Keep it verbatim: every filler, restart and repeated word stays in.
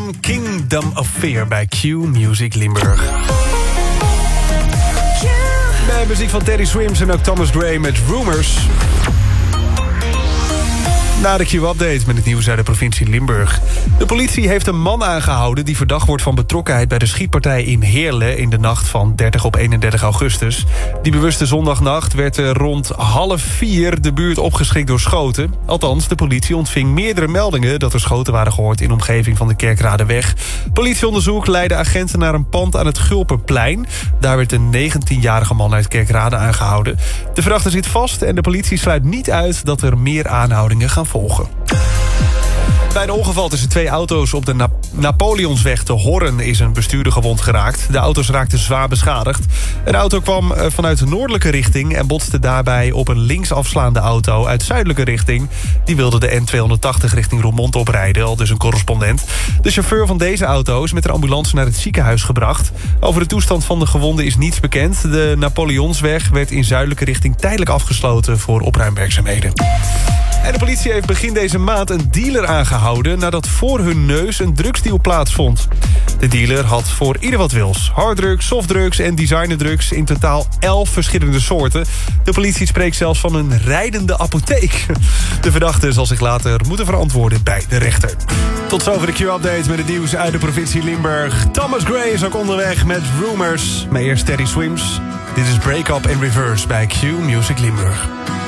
album Kingdom of Fear bij Q Music Limburg. Bij muziek van Teddy Swims en ook Thomas Gray met Rumors. Na de Q-update met het nieuws uit de provincie Limburg. De politie heeft een man aangehouden die verdacht wordt van betrokkenheid bij de schietpartij in Heerlen in de nacht van dertig op eenendertig augustus. Die bewuste zondagnacht werd er rond half vier de buurt opgeschrikt door schoten. Althans, de politie ontving meerdere meldingen dat er schoten waren gehoord in de omgeving van de Kerkradenweg. Politieonderzoek leidde agenten naar een pand aan het Gulperplein. Daar werd een negentienjarige man uit Kerkrade aangehouden. De verdachte zit vast en de politie sluit niet uit dat er meer aanhoudingen gaan volgen. Bij een ongeval tussen twee auto's op de Na- Napoleonsweg te Horren is een bestuurder gewond geraakt. De auto's raakten zwaar beschadigd. Een auto kwam vanuit de noordelijke richting en botste daarbij op een linksafslaande auto uit zuidelijke richting. Die wilde de N tweehonderdtachtig richting Roermond oprijden, al dus een correspondent. De chauffeur van deze auto is met een ambulance naar het ziekenhuis gebracht. Over de toestand van de gewonden is niets bekend. De Napoleonsweg werd in zuidelijke richting tijdelijk afgesloten voor opruimwerkzaamheden. En de politie heeft begin deze maand een dealer aangehouden nadat voor hun neus een drugsdeal plaatsvond. De dealer had voor ieder wat wils. Harddrugs, softdrugs en designerdrugs, in totaal elf verschillende soorten. De politie spreekt zelfs van een rijdende apotheek. De verdachte zal zich later moeten verantwoorden bij de rechter. Tot zover de Q-update met het nieuws uit de provincie Limburg. Thomas Gray is ook onderweg met Rumors. Maar eerst Teddy Swims. Dit is Break Up in Reverse bij Q Music Limburg.